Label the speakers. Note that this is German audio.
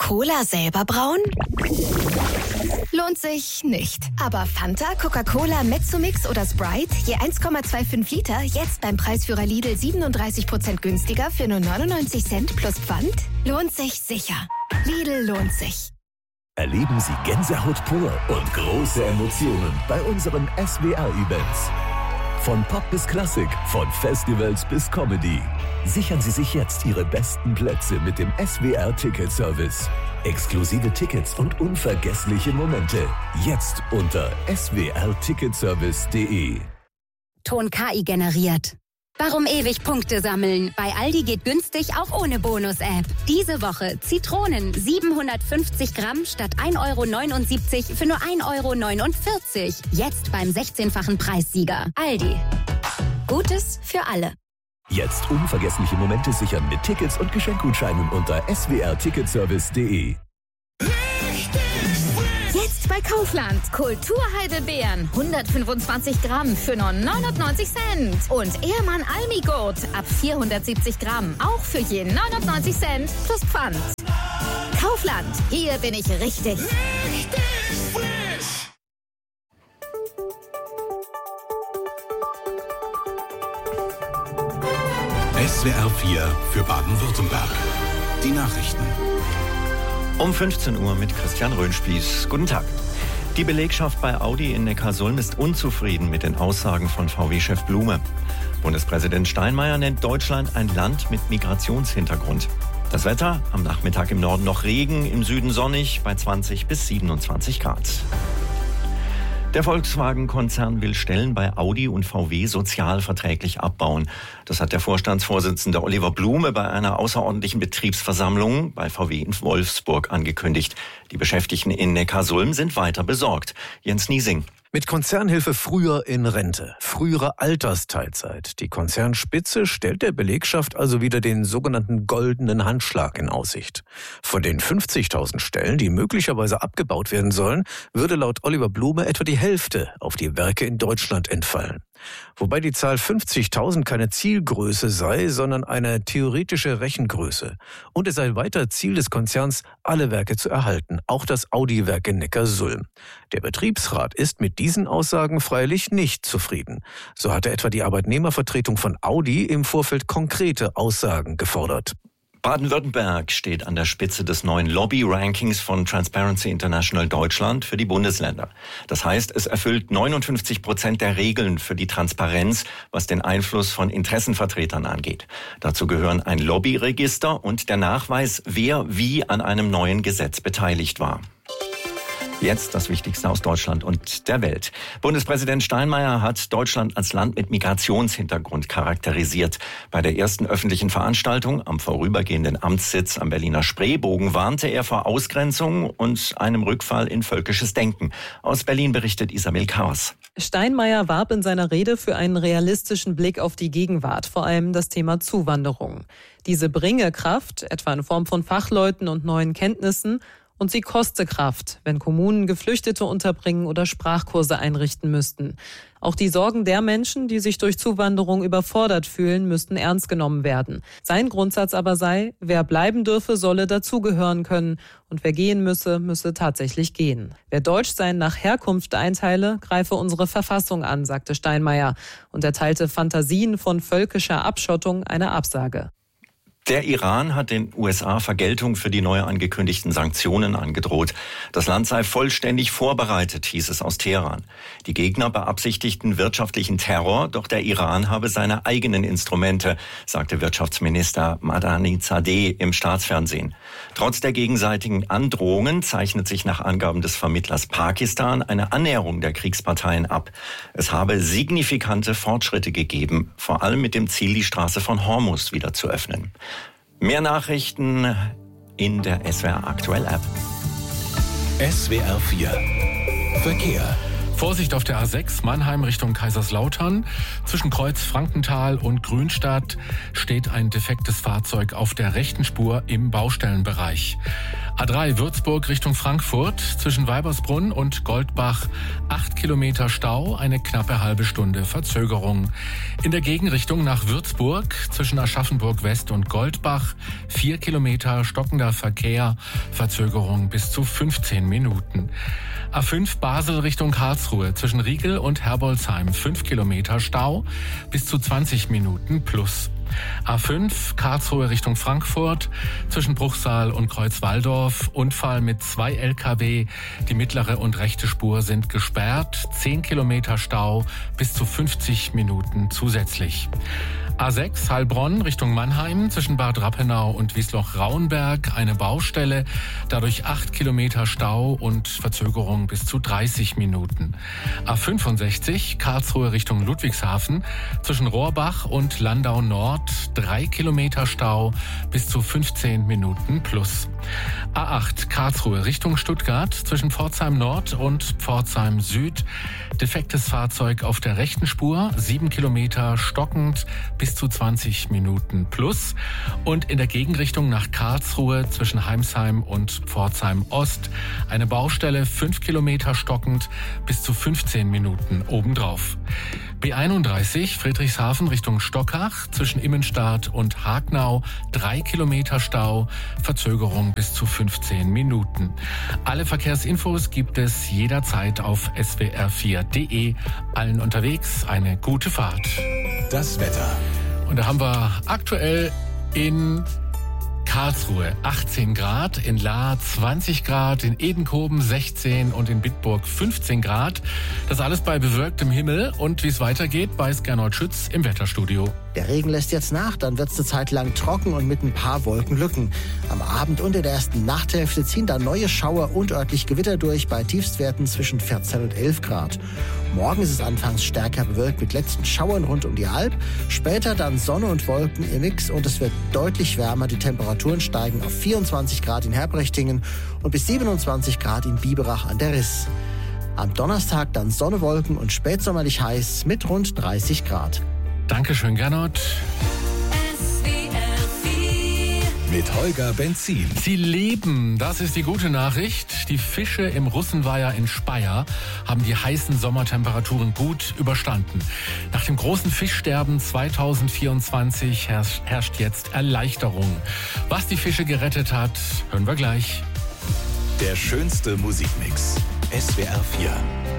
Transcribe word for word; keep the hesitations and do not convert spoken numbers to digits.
Speaker 1: Cola selber brauen? Lohnt sich nicht. Aber Fanta, Coca-Cola, Mezzomix oder Sprite, je eins Komma fünfundzwanzig Liter, jetzt beim Preisführer Lidl siebenunddreißig Prozent günstiger für nur neunundneunzig Cent plus Pfand? Lohnt sich sicher. Lidl lohnt sich.
Speaker 2: Erleben Sie Gänsehaut pur und große Emotionen bei unseren S W R-Events. Von Pop bis Klassik, von Festivals bis Comedy. Sichern Sie sich jetzt Ihre besten Plätze mit dem S W R-Ticket-Service. Exklusive Tickets und unvergessliche Momente. Jetzt unter s w r ticketservice punkt d e.
Speaker 3: Ton K I generiert. Warum ewig Punkte sammeln? Bei Aldi geht günstig auch ohne Bonus-App. Diese Woche Zitronen siebenhundertfünfzig Gramm statt ein Euro neunundsiebzig für nur ein Euro neunundvierzig. Jetzt beim sechzehnfachen Preissieger. Aldi. Gutes für alle.
Speaker 2: Jetzt unvergessliche Momente sichern mit Tickets und Geschenkgutscheinen unter s w r ticketservice punkt d e.
Speaker 4: Jetzt bei Kaufland. Kulturheidelbeeren. hundertfünfundzwanzig Gramm für nur neunundneunzig Cent. Und Ehrmann Almigurt ab vierhundertsiebzig Gramm. Auch für je neunundneunzig Cent plus Pfand. Kaufland. Hier bin ich richtig. Richtig frisch.
Speaker 5: S W R vier für Baden-Württemberg. Die Nachrichten.
Speaker 6: Um fünfzehn Uhr mit Christian Röhnspieß. Guten Tag. Die Belegschaft bei Audi in Neckarsulm ist unzufrieden mit den Aussagen von V W-Chef Blume. Bundespräsident Steinmeier nennt Deutschland ein Land mit Migrationshintergrund. Das Wetter, am Nachmittag im Norden noch Regen, im Süden sonnig bei zwanzig bis siebenundzwanzig Grad. Der Volkswagen-Konzern will Stellen bei Audi und V W sozialverträglich abbauen. Das hat der Vorstandsvorsitzende Oliver Blume bei einer außerordentlichen Betriebsversammlung bei V W in Wolfsburg angekündigt. Die Beschäftigten in Neckarsulm sind weiter besorgt. Jens Niesing.
Speaker 7: Mit Konzernhilfe früher in Rente, frühere Altersteilzeit. Die Konzernspitze stellt der Belegschaft also wieder den sogenannten goldenen Handschlag in Aussicht. Von den fünfzigtausend Stellen, die möglicherweise abgebaut werden sollen, würde laut Oliver Blume etwa die Hälfte auf die Werke in Deutschland entfallen. Wobei die Zahl fünfzigtausend keine Zielgröße sei, sondern eine theoretische Rechengröße. Und es sei weiter Ziel des Konzerns, alle Werke zu erhalten, auch das Audi-Werk in Neckarsulm. Der Betriebsrat ist mit diesen Aussagen freilich nicht zufrieden. So hatte etwa die Arbeitnehmervertretung von Audi im Vorfeld konkrete Aussagen gefordert.
Speaker 6: Baden-Württemberg steht an der Spitze des neuen Lobby-Rankings von Transparency International Deutschland für die Bundesländer. Das heißt, es erfüllt neunundfünfzig Prozent der Regeln für die Transparenz, was den Einfluss von Interessenvertretern angeht. Dazu gehören ein Lobbyregister und der Nachweis, wer wie an einem neuen Gesetz beteiligt war. Jetzt das Wichtigste aus Deutschland und der Welt. Bundespräsident Steinmeier hat Deutschland als Land mit Migrationshintergrund charakterisiert. Bei der ersten öffentlichen Veranstaltung am vorübergehenden Amtssitz am Berliner Spreebogen warnte er vor Ausgrenzung und einem Rückfall in völkisches Denken. Aus Berlin berichtet Isabel Chaos.
Speaker 8: Steinmeier warb in seiner Rede für einen realistischen Blick auf die Gegenwart, vor allem das Thema Zuwanderung. Diese bringe Kraft, etwa in Form von Fachleuten und neuen Kenntnissen, und sie koste Kraft, wenn Kommunen Geflüchtete unterbringen oder Sprachkurse einrichten müssten. Auch die Sorgen der Menschen, die sich durch Zuwanderung überfordert fühlen, müssten ernst genommen werden. Sein Grundsatz aber sei, wer bleiben dürfe, solle dazugehören können und wer gehen müsse, müsse tatsächlich gehen. Wer Deutschsein nach Herkunft einteile, greife unsere Verfassung an, sagte Steinmeier und erteilte Fantasien von völkischer Abschottung eine Absage.
Speaker 6: Der Iran hat den U S A Vergeltung für die neu angekündigten Sanktionen angedroht. Das Land sei vollständig vorbereitet, hieß es aus Teheran. Die Gegner beabsichtigten wirtschaftlichen Terror, doch der Iran habe seine eigenen Instrumente, sagte Wirtschaftsminister Madani-Zadeh im Staatsfernsehen. Trotz der gegenseitigen Androhungen zeichnet sich nach Angaben des Vermittlers Pakistan eine Annäherung der Kriegsparteien ab. Es habe signifikante Fortschritte gegeben, vor allem mit dem Ziel, die Straße von Hormuz wieder zu öffnen. Mehr Nachrichten in der S W R Aktuell App.
Speaker 5: S W R vier Verkehr.
Speaker 9: Vorsicht auf der A sechs, Mannheim Richtung Kaiserslautern. Zwischen Kreuz Frankenthal und Grünstadt steht ein defektes Fahrzeug auf der rechten Spur im Baustellenbereich. A drei, Würzburg Richtung Frankfurt. Zwischen Weibersbrunn und Goldbach acht Kilometer Stau, eine knappe halbe Stunde Verzögerung. In der Gegenrichtung nach Würzburg zwischen Aschaffenburg West und Goldbach vier Kilometer stockender Verkehr, Verzögerung bis zu fünfzehn Minuten. A fünf, Basel Richtung Karlsruhe. Zwischen Riegel und Herbolzheim fünf Kilometer Stau, bis zu zwanzig Minuten plus. A fünf, Karlsruhe Richtung Frankfurt. Zwischen Bruchsal und Kreuzwaldorf Unfall mit zwei L K W. Die mittlere und rechte Spur sind gesperrt. zehn Kilometer Stau, bis zu fünfzig Minuten zusätzlich. A sechs, Heilbronn Richtung Mannheim. Zwischen Bad Rappenau und Wiesloch-Rauenberg eine Baustelle. Dadurch acht Kilometer Stau und Verzögerung bis zu dreißig Minuten. A fünfundsechzig, Karlsruhe Richtung Ludwigshafen. Zwischen Rohrbach und Landau Nord drei Kilometer Stau, bis zu fünfzehn Minuten plus. A acht, Karlsruhe Richtung Stuttgart. Zwischen Pforzheim Nord und Pforzheim Süd defektes Fahrzeug auf der rechten Spur, sieben Kilometer stockend, bis zu zwanzig Minuten plus. Und in der Gegenrichtung nach Karlsruhe zwischen Heimsheim und Pforzheim Ost eine Baustelle, fünf Kilometer stockend, bis zu fünfzehn Minuten obendrauf. B einunddreißig, Friedrichshafen Richtung Stockach. Zwischen Immenstadt und Hagnau drei Kilometer Stau, Verzögerung bis zu fünfzehn Minuten. Alle Verkehrsinfos gibt es jederzeit auf S W R vier punkt de. Allen unterwegs eine gute Fahrt.
Speaker 5: Das Wetter.
Speaker 9: Und da haben wir aktuell in Karlsruhe achtzehn Grad, in Lahr zwanzig Grad, in Edenkoben sechzehn und in Bitburg fünfzehn Grad. Das alles bei bewölktem Himmel. Und wie es weitergeht, weiß Gernot Schütz im Wetterstudio.
Speaker 10: Der Regen lässt jetzt nach, dann wird es eine Zeit lang trocken und mit ein paar Wolkenlücken. Am Abend und in der ersten Nachthälfte ziehen dann neue Schauer und örtlich Gewitter durch bei Tiefstwerten zwischen vierzehn und elf Grad. Morgen ist es anfangs stärker bewölkt mit letzten Schauern rund um die Alp. Später dann Sonne und Wolken im Mix und es wird deutlich wärmer. Die Temperaturen steigen auf vierundzwanzig Grad in Herbrechtingen und bis siebenundzwanzig Grad in Biberach an der Riss. Am Donnerstag dann Sonne, Wolken und spätsommerlich heiß mit rund dreißig Grad.
Speaker 9: Dankeschön, Gernot.
Speaker 5: Mit Holger Benzin.
Speaker 9: Sie leben, das ist die gute Nachricht. Die Fische im Russenweiher in Speyer haben die heißen Sommertemperaturen gut überstanden. Nach dem großen Fischsterben zweitausendvierundzwanzig herrscht, herrscht jetzt Erleichterung. Was die Fische gerettet hat, hören wir gleich.
Speaker 5: Der schönste Musikmix. S W R vier.